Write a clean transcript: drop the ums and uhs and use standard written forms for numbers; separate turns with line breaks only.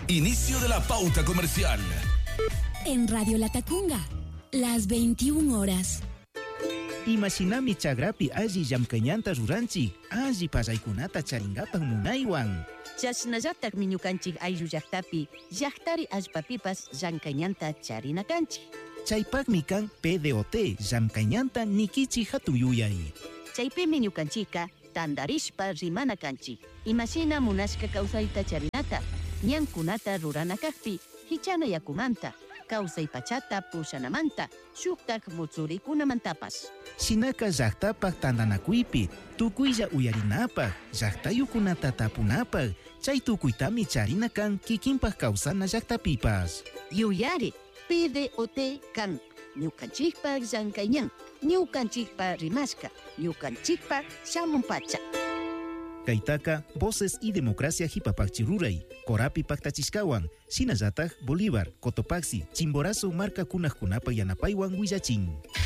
Inicio de la pauta comercial.
En Radio Latacunga, las 21 horas.
Imaginami chagrapi alli llamkañanta ruranchik, alli pasaykunata charingapan munaywan.
Chasnallatak miñukanchik ayllu llaqtapi, llaqtari allpapipas llamkañanta charina kanchik.
Chaypakmi kan PDOT llamkañanta nikichi hatuyuyay.
Chaypi miñukanchika tandarishpa rimana kanchik. Imashina munashka kawsayta charinata, ñankunata rurana kaqpi, hichana yakumanta, kawsay pachata pushanamanta, shuktak mutsuricunamantapas.
Shinaka llaqtapak tandanakuypi, tukuylla uyarinapak, llaqtayukunata tapunapak, chay tukuytami charina kan kikinpak kawsana llaqtapipas.
Yuyari, PDOT kan, ñukanchikpak llankayñan, ñukanchikpak rimashka, ñukanchikpak shamunpacha.
Kaytaka, Voces y Democracia Hipapakchiruray, Corapi Pactachiscawan, Sinayataj, Bolívar, Cotopaxi, Chimborazo, Marca Kunajkunapa Yanapaywan Huillachín.